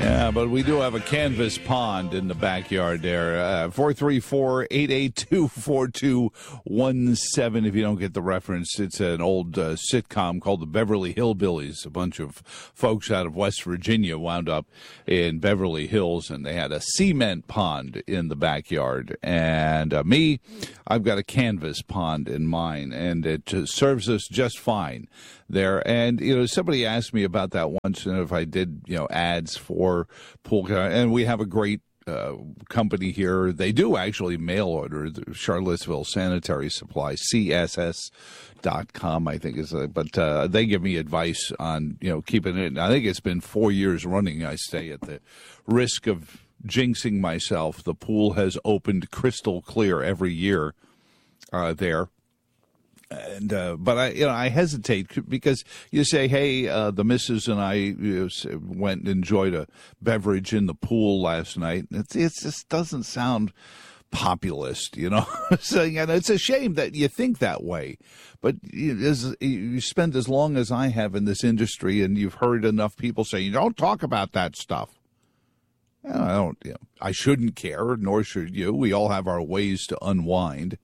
Yeah, but we do have a canvas pond in the backyard there. 434-882-4217 if you don't get the reference. It's an old sitcom called The Beverly Hillbillies. A bunch of folks out of West Virginia wound up in Beverly Hills, and they had a cement pond in the backyard. And me, I've got a canvas pond in mine, and it serves us just fine there. And, somebody asked me about that once, and if I did, ads for pool, and we have a great company here. They do actually mail order, the Charlottesville Sanitary Supply, CSS.com, I think is, but they give me advice on, keeping it. I think it's been 4 years running. I say at the risk of jinxing myself, the pool has opened crystal clear every year there. And but I hesitate because you say, hey, the missus and I went and enjoyed a beverage in the pool last night. It just doesn't sound populist, So, and it's a shame that you think that way. But you spend as long as I have in this industry, and you've heard enough people say, you don't talk about that stuff. I don't. I shouldn't care, nor should you. We all have our ways to unwind.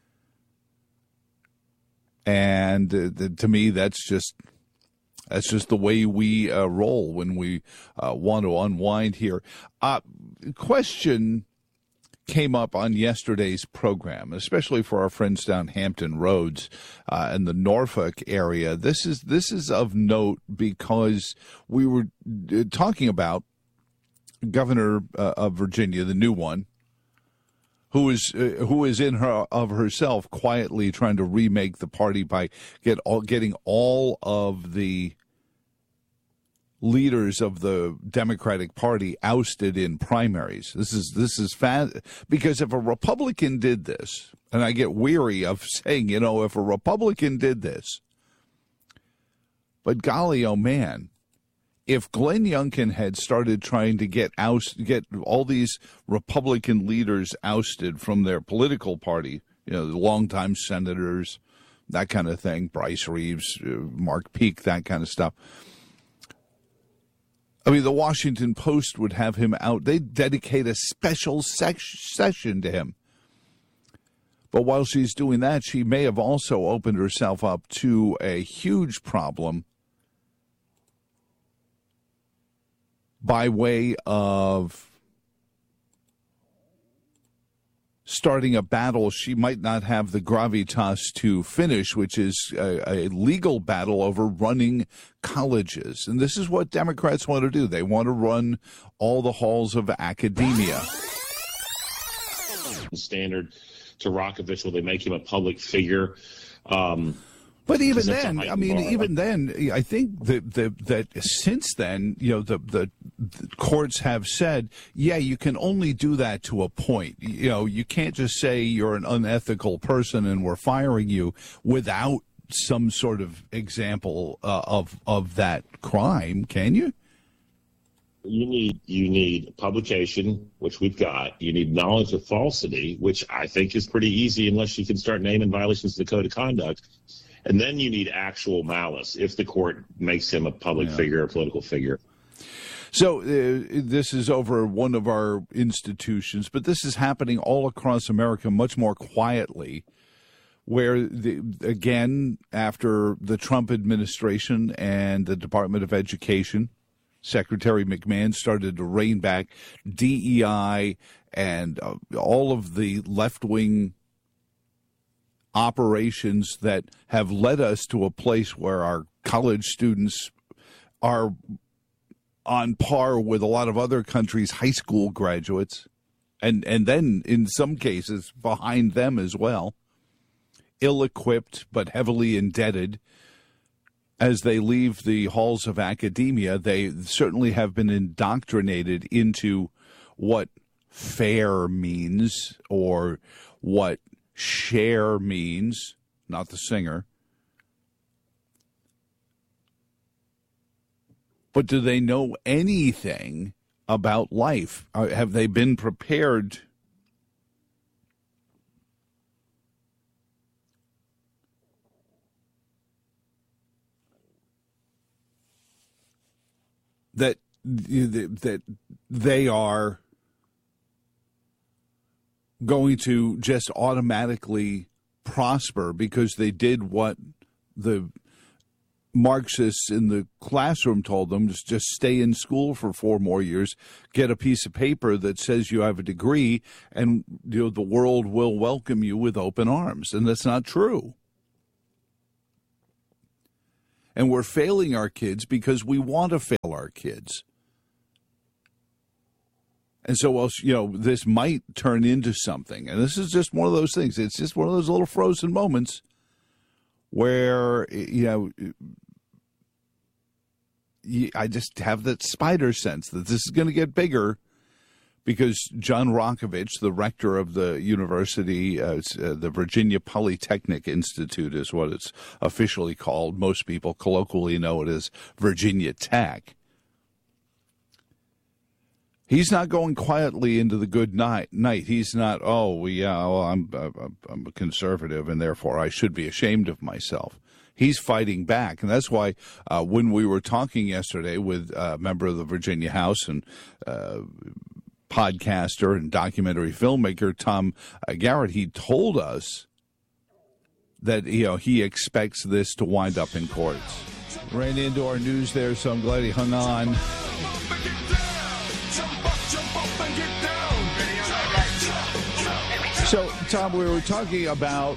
And to me, that's just the way we roll when we want to unwind here. Question came up on yesterday's program, especially for our friends down Hampton Roads in the Norfolk area. This is of note because we were talking about Governor of Virginia, the new one, who is in her of herself quietly trying to remake the party by getting all of the leaders of the Democratic Party ousted in primaries. This is fast, because if a Republican did this, and I get weary of saying, if a Republican did this, but golly, oh man, if Glenn Youngkin had started trying to get all these Republican leaders ousted from their political party, the longtime senators, that kind of thing, Bryce Reeves, Mark Peake, that kind of stuff. I mean, the Washington Post would have him out. They'd dedicate a special session to him. But while she's doing that, she may have also opened herself up to a huge problem by way of starting a battle she might not have the gravitas to finish, which is a legal battle over running colleges. And this is what Democrats want to do. They want to run all the halls of academia. Standard to Rockovich, will they make him a public figure? But even then, I think that since then, the courts have said, yeah, you can only do that to a point. You can't just say you're an unethical person and we're firing you without some sort of example of that crime, can you? You need publication, which we've got. You need knowledge of falsity, which I think is pretty easy unless you can start naming violations of the code of conduct. And then you need actual malice if the court makes him a public figure, a political figure. So this is over one of our institutions, but this is happening all across America much more quietly, where, again, after the Trump administration and the Department of Education, Secretary McMahon started to rein back DEI and all of the left-wing operations that have led us to a place where our college students are on par with a lot of other countries' high school graduates, and then in some cases behind them as well, ill-equipped but heavily indebted. As they leave the halls of academia, they certainly have been indoctrinated into what fair means or what share means, not the singer. But do they know anything about life? Have they been prepared that that they are going to just automatically prosper because they did what the Marxists in the classroom told them, just stay in school for 4 more years, get a piece of paper that says you have a degree, and the world will welcome you with open arms. And that's not true. And we're failing our kids because we want to fail our kids. And so, this might turn into something. And this is just one of those things. It's just one of those little frozen moments where, I just have that spider sense that this is going to get bigger because John Rokovich, the rector of the university, the Virginia Polytechnic Institute is what it's officially called. Most people colloquially know it as Virginia Tech. He's not going quietly into the good night. He's not, I'm a conservative and therefore I should be ashamed of myself. He's fighting back. And that's why when we were talking yesterday with a member of the Virginia House and podcaster and documentary filmmaker Tom Garrett, he told us that he expects this to wind up in courts. Ran into our news there, so I'm glad he hung on. So, Tom, we were talking about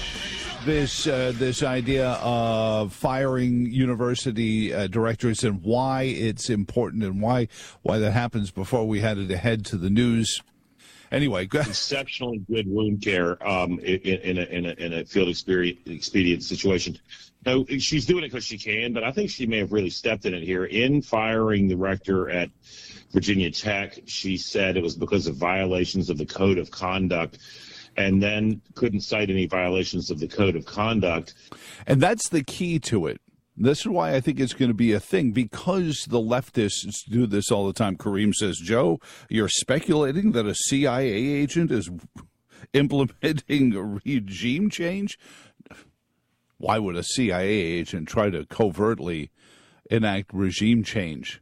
this idea of firing university directors and why it's important and why that happens before we had to head to the news. Anyway, exceptionally good wound care in a field expedient situation. No, she's doing it because she can, but I think she may have really stepped in it here. In firing the rector at Virginia Tech, she said it was because of violations of the code of conduct, and then couldn't cite any violations of the code of conduct. And that's the key to it. This is why I think it's going to be a thing, because the leftists do this all the time. Kareem says, Joe, you're speculating that a CIA agent is implementing a regime change? Why would a CIA agent try to covertly enact regime change?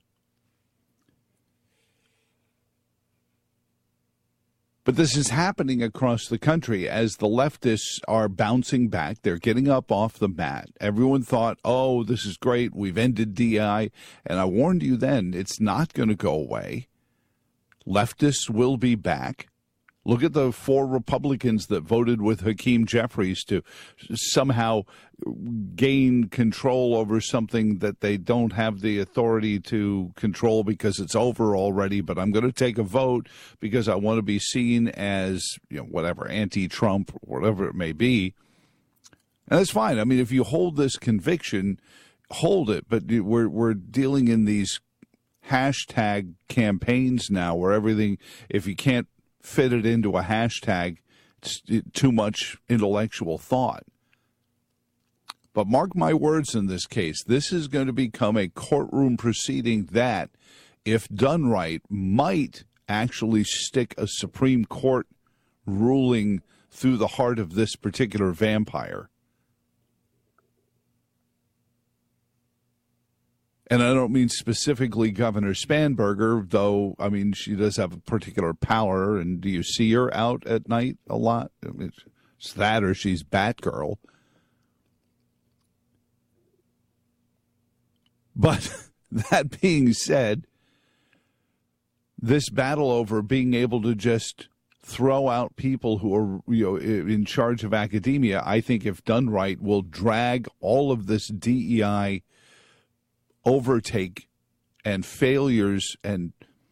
But this is happening across the country as the leftists are bouncing back. They're getting up off the mat. Everyone thought, oh, this is great. We've ended DI. And I warned you then, it's not going to go away. Leftists will be back. Look at the 4 Republicans that voted with Hakeem Jeffries to somehow gain control over something that they don't have the authority to control because it's over already. But I'm going to take a vote because I want to be seen as, whatever, anti-Trump, whatever it may be. And that's fine. I mean, if you hold this conviction, hold it. But we're dealing in these hashtag campaigns now where everything, if you can't fit it into a hashtag, it's too much intellectual thought. But mark my words in this case, this is going to become a courtroom proceeding that, if done right, might actually stick a Supreme Court ruling through the heart of this particular vampire. And I don't mean specifically Governor Spanberger, though, I mean, she does have a particular power. And do you see her out at night a lot? I mean, it's that or she's Batgirl. But that being said, this battle over being able to just throw out people who are in charge of academia, I think if done right, will drag all of this DEI overtake and failures and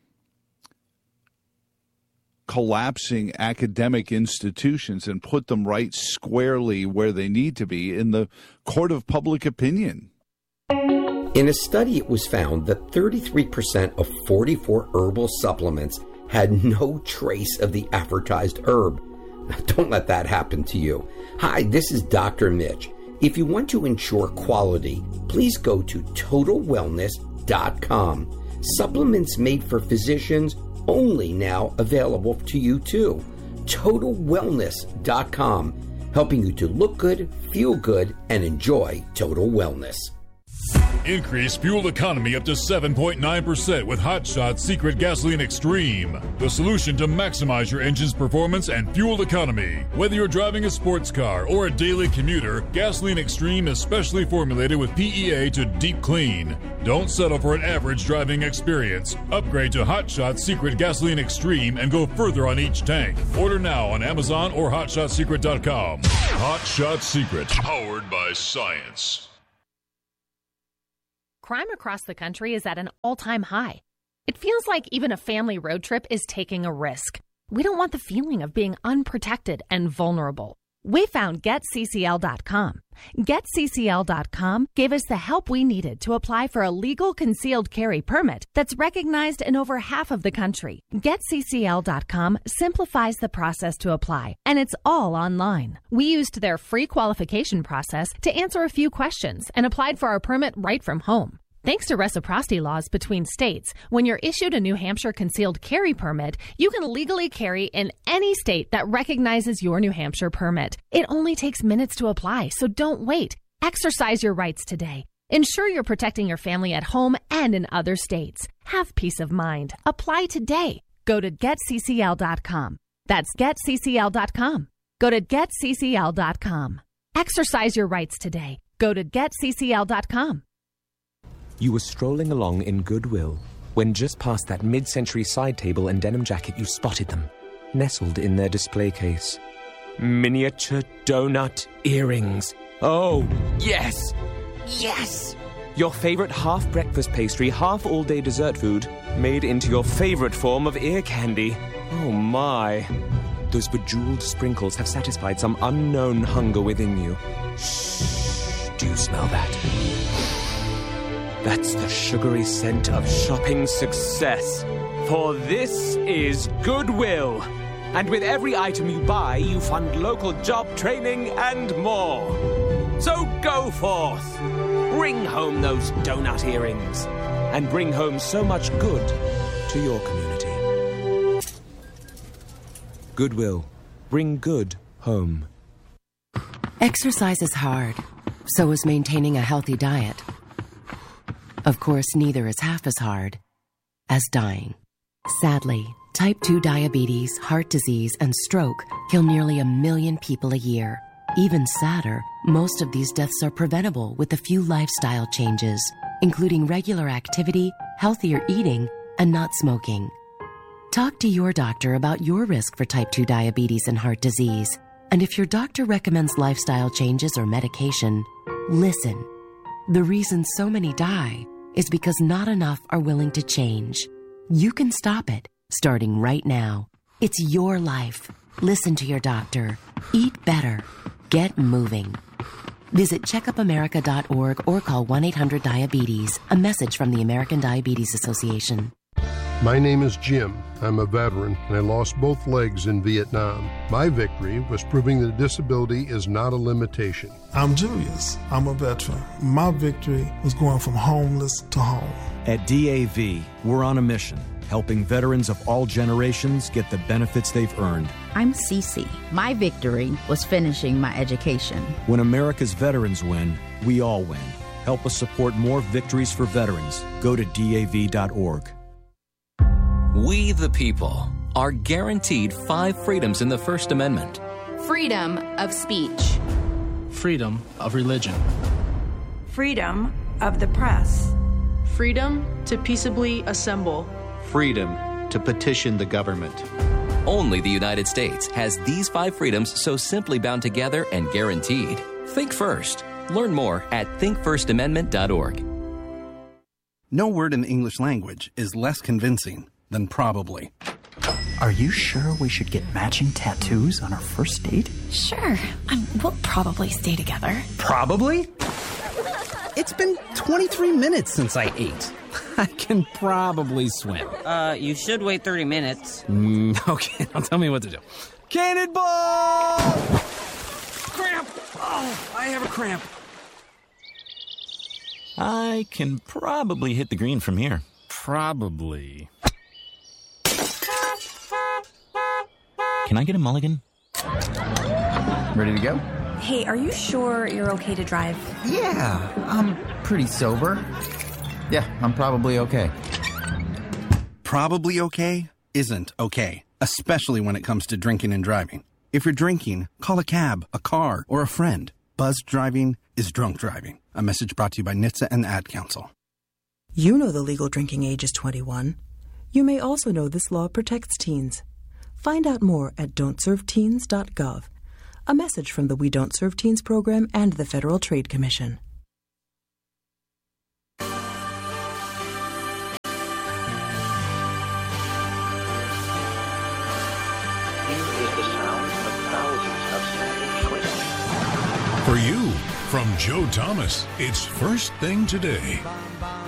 collapsing academic institutions and put them right squarely where they need to be in the court of public opinion. In a study, it was found that 33% of 44 herbal supplements had no trace of the advertised herb. Now, don't let that happen to you. Hi, this is Dr. Mitch. If you want to ensure quality, please go to TotalWellness.com. Supplements made for physicians, only now available to you too. TotalWellness.com, helping you to look good, feel good, and enjoy total wellness. Increase fuel economy up to 7.9% with Hot Shot Secret Gasoline Extreme. The solution to maximize your engine's performance and fuel economy. Whether you're driving a sports car or a daily commuter, Gasoline Extreme is specially formulated with PEA to deep clean. Don't settle for an average driving experience. Upgrade to Hot Shot Secret Gasoline Extreme and go further on each tank. Order now on Amazon or HotShotSecret.com. Hot Shot Secret, powered by science. Crime across the country is at an all-time high. It feels like even a family road trip is taking a risk. We don't want the feeling of being unprotected and vulnerable. We found GetCCL.com. GetCCL.com gave us the help we needed to apply for a legal concealed carry permit that's recognized in over half of the country. GetCCL.com simplifies the process to apply, and it's all online. We used their free qualification process to answer a few questions and applied for our permit right from home. Thanks to reciprocity laws between states, when you're issued a New Hampshire concealed carry permit, you can legally carry in any state that recognizes your New Hampshire permit. It only takes minutes to apply, so don't wait. Exercise your rights today. Ensure you're protecting your family at home and in other states. Have peace of mind. Apply today. Go to GetCCL.com. That's GetCCL.com. Go to GetCCL.com. Exercise your rights today. Go to GetCCL.com. You were strolling along in Goodwill when just past that mid-century side table and denim jacket you spotted them, nestled in their display case. Miniature donut earrings. Oh, yes! Yes! Your favorite half-breakfast pastry, half-all-day dessert food, made into your favorite form of ear candy. Oh, my. Those bejeweled sprinkles have satisfied some unknown hunger within you. Shh. Do you smell that? That's the sugary scent of shopping success. For this is Goodwill. And with every item you buy, you fund local job training and more. So go forth. Bring home those donut earrings. And bring home so much good to your community. Goodwill. Bring good home. Exercise is hard. So is maintaining a healthy diet. Of course, neither is half as hard as dying. Sadly, type 2 diabetes, heart disease, and stroke kill nearly 1 million people a year. Even sadder, most of these deaths are preventable with a few lifestyle changes, including regular activity, healthier eating, and not smoking. Talk to your doctor about your risk for type 2 diabetes and heart disease. And if your doctor recommends lifestyle changes or medication, listen. The reason so many die is because not enough are willing to change. You can stop it, starting right now. It's your life. Listen to your doctor. Eat better. Get moving. Visit checkupamerica.org or call 1-800-DIABETES. A message from the American Diabetes Association. My name is Jim. I'm a veteran, and I lost both legs in Vietnam. My victory was proving that disability is not a limitation. I'm Julius. I'm a veteran. My victory was going from homeless to home. At DAV, we're on a mission, helping veterans of all generations get the benefits they've earned. I'm Cece. My victory was finishing my education. When America's veterans win, we all win. Help us support more victories for veterans. Go to DAV.org. We, the people, are guaranteed 5 freedoms in the First Amendment. Freedom of speech. Freedom of religion. Freedom of the press. Freedom to peaceably assemble. Freedom to petition the government. Only the United States has these 5 freedoms so simply bound together and guaranteed. Think first. Learn more at thinkfirstamendment.org. No word in the English language is less convincing than probably. Are you sure we should get matching tattoos on our first date? Sure. We'll probably stay together. Probably? It's been 23 minutes since I ate. I can probably swim. You should wait 30 minutes. Okay, now tell me what to do. Cannonball! Cramp! Oh, I have a cramp. I can probably hit the green from here. Probably. Can I get a mulligan? Ready to go? Hey, are you sure you're okay to drive? Yeah, I'm pretty sober. Yeah, I'm probably okay. Probably okay isn't okay, especially when it comes to drinking and driving. If you're drinking, call a cab, a car, or a friend. Buzzed driving is drunk driving. A message brought to you by NHTSA and the Ad Council. You know the legal drinking age is 21. You may also know this law protects teens. Find out more at don'tserveteens.gov. A message from the We Don't Serve Teens program and the Federal Trade Commission. For you, from Joe Thomas, it's First Thing Today.